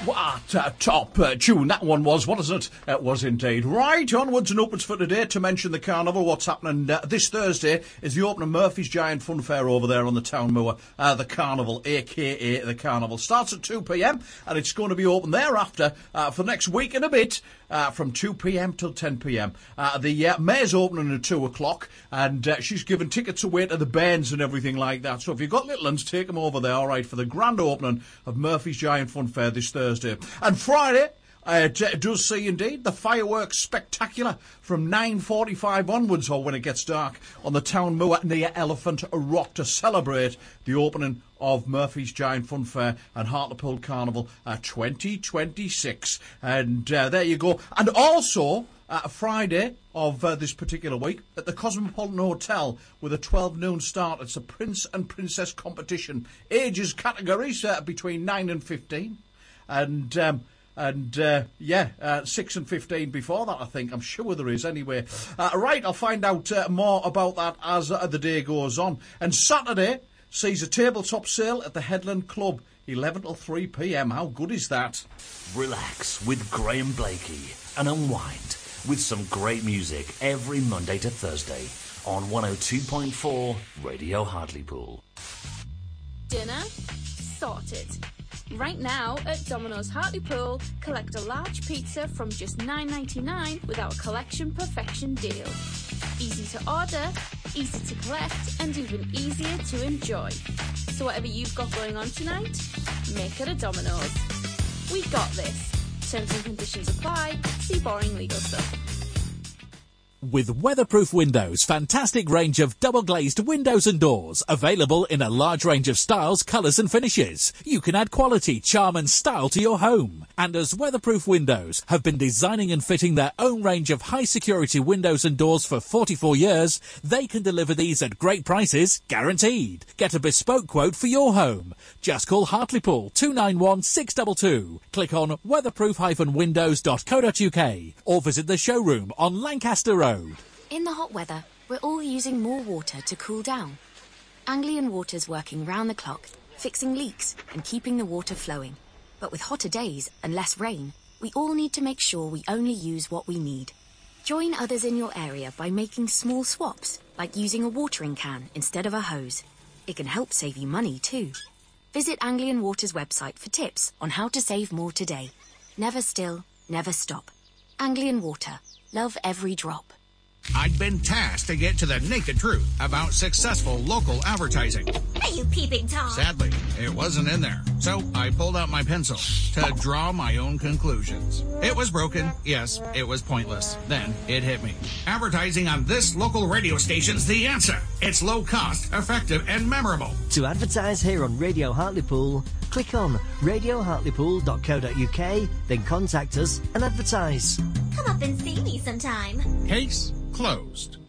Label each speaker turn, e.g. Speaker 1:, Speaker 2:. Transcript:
Speaker 1: What a top tune that one was, wasn't it? It was indeed. Right, onwards and upwards for today to mention the carnival. What's happening this Thursday is the opening of Murphy's Giant Fun Fair over there on the town moor. The carnival, a.k.a. the carnival, starts at 2 p.m. and it's going to be open thereafter for the next week and a bit. From 2 p.m. till 10 p.m. The mayor's opening at 2 o'clock, and she's giving tickets away to the bands and everything like that. So if you've got little ones, take them over there, all right, for the grand opening of Murphy's Giant Fun Fair this Thursday. And Friday, it does see indeed the fireworks spectacular from 9:45 onwards, or when it gets dark, on the town moor near Elephant Rock to celebrate the opening of Murphy's Giant Fun Fair and Hartlepool Carnival 2026. And there you go. And also, Friday of this particular week, at the Cosmopolitan Hotel with a 12 noon start, it's a Prince and Princess competition. Ages categories between 9 and 15. And 6 and 15 before that, I think. I'm sure there is anyway. Right, I'll find out more about that as the day goes on. And Saturday sees a tabletop sale at the Headland Club, 11 till 3 p.m. How good is that?
Speaker 2: Relax with Graham Blakey and unwind with some great music every Monday to Thursday on 102.4 Radio Hartlepool.
Speaker 3: Dinner sorted. Right now at Domino's Hartlepool, collect a large pizza from just $9.99 with our Collection Perfection deal. Easy to order, easy to collect, and even easier to enjoy. So whatever you've got going on tonight, make it a Domino's. We got this. Terms and conditions apply. See boring legal stuff.
Speaker 4: With Weatherproof Windows, fantastic range of double-glazed windows and doors, available in a large range of styles, colours and finishes. You can add quality, charm and style to your home. And as Weatherproof Windows have been designing and fitting their own range of high-security windows and doors for 44 years, they can deliver these at great prices, guaranteed. Get a bespoke quote for your home. Just call Hartlepool 291 622. Click on weatherproof-windows.co.uk or visit the showroom on Lancaster Road.
Speaker 5: In the hot weather, we're all using more water to cool down. Anglian Water's working round the clock, fixing leaks and keeping the water flowing. But with hotter days and less rain, we all need to make sure we only use what we need. Join others in your area by making small swaps, like using a watering can instead of a hose. It can help save you money too. Visit Anglian Water's website for tips on how to save more today. Never still, never stop. Anglian Water. Love every drop.
Speaker 6: I'd been tasked to get to the naked truth about successful local advertising.
Speaker 7: Are you peeping Tom?
Speaker 6: Sadly, it wasn't in there. So I pulled out my pencil to draw my own conclusions. It was broken. Yes, it was pointless. Then it hit me. Advertising on this local radio station's the answer. It's low cost, effective, and memorable.
Speaker 8: To advertise here on Radio Hartlepool, click on radiohartlepool.co.uk, then contact us and advertise.
Speaker 7: Come up and see me sometime.
Speaker 6: Case closed.